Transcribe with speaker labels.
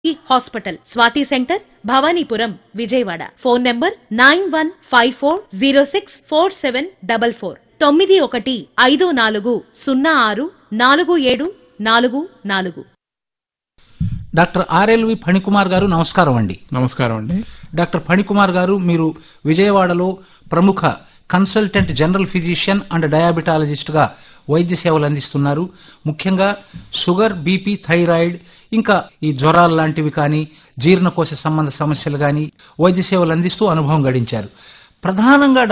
Speaker 1: Hospital, Swathi centre, Bhavanipuram, Vijayawada. Phone number 9154064744 9154064744.
Speaker 2: Doctor RLV Phanikumar గారు నమస్కారం అండి.
Speaker 3: నమస్కారం అండి.
Speaker 2: డాక్టర్ ఫణికుమార్ గారు, మీరు విజయవాడలో ప్రముఖ consultant general physician and diabetologist గా వైద్య సేవలు అందిస్తున్నారు. ముఖ్యంగా షుగర్, బీపీ, థైరాయిడ్, ఇంకా ఈ జ్వరాలు లాంటివి కానీ, జీర్ణకోశ సంబంధ సమస్యలు కానీ వైద్య సేవలు అందిస్తూ అనుభవం గడించారు. ప్రధానంగా